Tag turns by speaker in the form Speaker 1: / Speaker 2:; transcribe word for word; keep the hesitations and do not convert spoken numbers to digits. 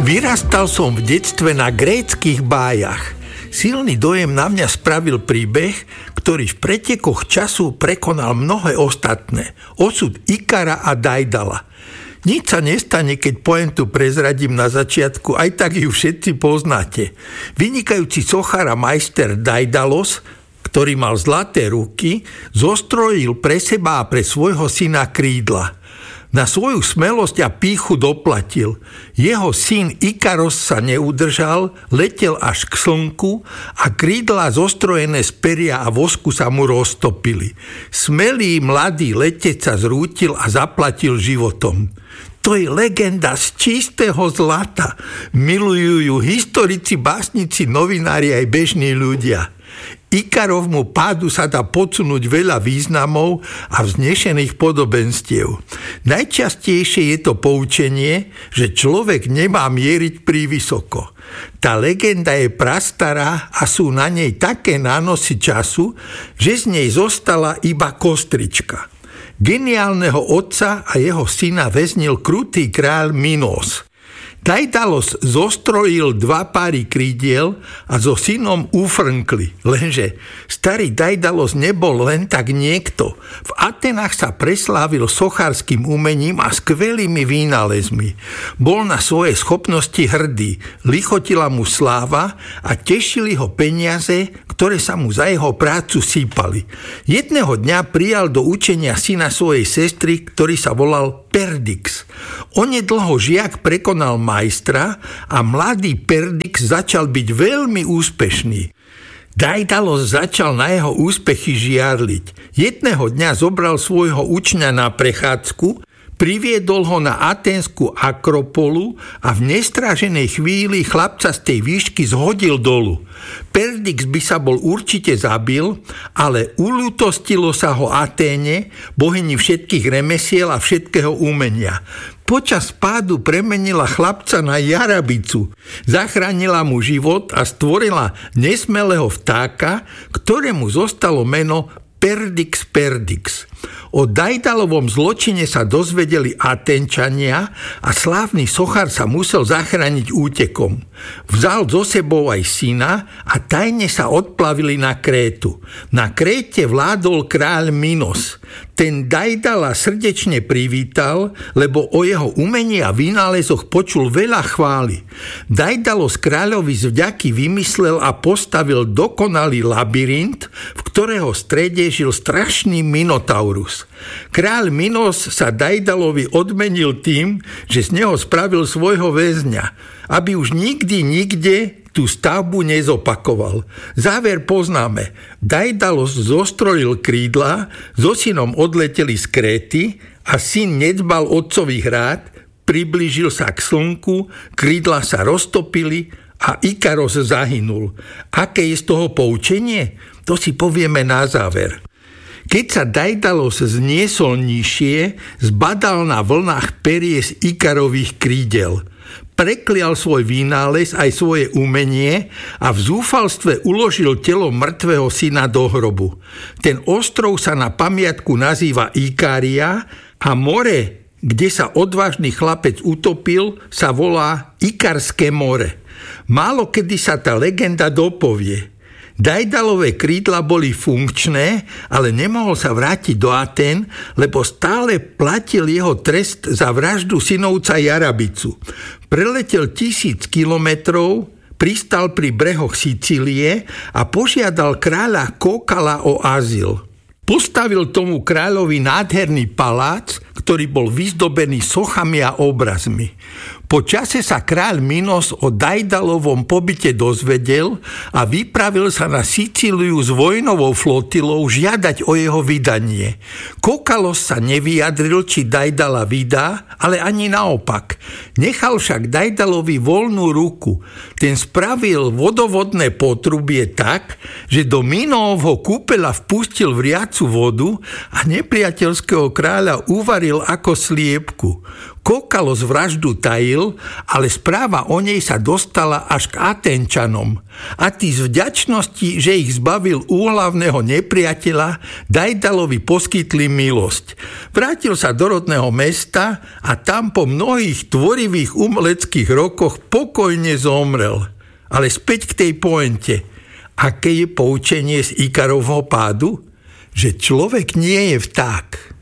Speaker 1: Vyrastal som v detstve na gréckych bájach. Silný dojem na mňa spravil príbeh, ktorý v pretekoch času prekonal mnohé ostatné. Osud Ikara a Daidala. Nič sa nestane, keď pointu prezradím na začiatku, aj tak ju všetci poznáte. Vynikajúci sochár a majster Daidalos, ktorý mal zlaté ruky, zostrojil pre seba a pre svojho syna krídla. Na svoju smelosť a pýchu doplatil. Jeho syn Ikaros sa neudržal, letel až k slnku a krídla zostrojené z peria a vosku sa mu roztopili. Smelý mladý letec sa zrútil a zaplatil životom. To je legenda z čistého zlata. Milujú ju historici, básnici, novinári aj bežní ľudia. Ikarovmu pádu sa dá podsunúť veľa významov a vznešených podobenstiev. Najčastejšie je to poučenie, že človek nemá mieriť prívisoko. Tá legenda je prastará a sú na nej také nánosy času, že z nej zostala iba kostrička. Geniálneho otca a jeho syna väznil krutý kráľ Minos. Daidalos zostrojil dva páry krídiel a so synom ufrnkli. Lenže starý Daidalos nebol len tak niekto. V Atenách sa preslávil sochárskym umením a skvelými vynálezmi. Bol na svoje schopnosti hrdý, lichotila mu sláva a tešili ho peniaze, ktoré sa mu za jeho prácu sípali. Jedného dňa prijal do učenia syna svojej sestry, ktorý sa volal Perdix. Onedlho žiak prekonal majstra a mladý Perdix začal byť veľmi úspešný. Daidalos začal na jeho úspechy žiarliť. Jedného dňa zobral svojho učňa na prechádzku, priviedol ho na aténsku Akropolu a v nestráženej chvíli chlapca z tej výšky zhodil dolu. Perdix by sa bol určite zabil, ale uľútostilo sa ho Aténe, bohyni všetkých remesiel a všetkého umenia. Počas pádu premenila chlapca na jarabicu, zachránila mu život a stvorila nesmelého vtáka, ktorému zostalo meno Perdix Perdix. O Daidalovom zločine sa dozvedeli Atenčania a slávny sochár sa musel zachrániť útekom. Vzal zo sebou aj syna a tajne sa odplavili na Krétu. Na Kréte vládol kráľ Minos. Ten Daidala srdečne privítal, lebo o jeho umení a vynálezoch počul veľa chvály. Daidalos kráľovi z vďaky vymyslel a postavil dokonalý labyrint, v ktorého strede žil strašný Minotaurus. Kráľ Minos sa Daidalovi odmenil tým, že z neho spravil svojho väzňa, aby už nikdy nikde tú stavbu nezopakoval. Záver poznáme. Daidalos zostrojil krídla, so synom odleteli z Kréty a syn nedbal otcových rád, priblížil sa k slnku, krídla sa roztopili a Ikaros zahynul. Aké je z toho poučenie? To si povieme na záver. Keď sa Daidalos zniesol nižšie, zbadal na vlnách perie z Ikarových krídel. Preklial svoj vynález aj svoje umenie a v zúfalstve uložil telo mŕtvého syna do hrobu. Ten ostrov sa na pamiatku nazýva Ikária a more, kde sa odvážny chlapec utopil, sa volá Ikarské more. Málo kedy sa tá legenda dopovie. Daidalové krídla boli funkčné, ale nemohol sa vrátiť do Atén, lebo stále platil jeho trest za vraždu synovca Jarabicu. Preletel tisíc kilometrov, pristal pri brehoch Sicílie a požiadal kráľa Kokala o azyl. Postavil tomu kráľovi nádherný palác, ktorý bol vyzdobený sochami a obrazmi. Po čase sa kráľ Minos o Daidalovom pobyte dozvedel a vypravil sa na Sicíliu s vojnovou flotilou žiadať o jeho vydanie. Kokalos sa nevyjadril, či Daidala vydá, ale ani naopak. Nechal však Daidalovi voľnú ruku. Ten spravil vodovodné potrubie tak, že do Minoovho kúpeľa vpustil vriacu vodu a nepriateľského kráľa uvaril ako sliepku. Kokalos vraždu tajil, ale správa o nej sa dostala až k Aténčanom. A tí z vďačnosti, že ich zbavil úhlavného nepriateľa, Dajdalovi poskytli milosť. Vrátil sa do rodného mesta a tam po mnohých tvorivých umeleckých rokoch pokojne zomrel. Ale späť k tej pointe. Aké je poučenie z Ikarovho pádu? Že človek nie je vták.